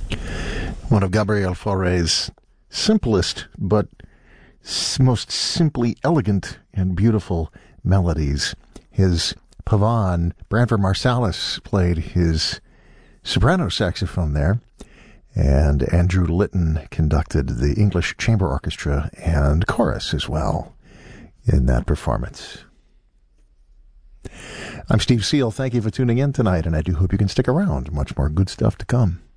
One of Gabriel Fauré's simplest but most simply elegant and beautiful melodies. His Pavan, Branford Marsalis played his soprano saxophone there, and Andrew Litton conducted the English Chamber Orchestra and chorus as well in that performance. I'm Steve Seal. Thank you for tuning in tonight, and I do hope you can stick around. Much more good stuff to come.